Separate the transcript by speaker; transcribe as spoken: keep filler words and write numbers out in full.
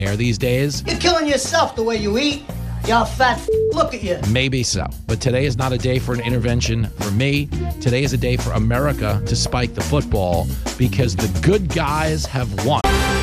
Speaker 1: air these days?
Speaker 2: You're killing yourself the way you eat. Y'all fat f- look at you.
Speaker 1: Maybe so. But today is not a day for an intervention for me. Today is a day for America to spike the football because the good guys have won.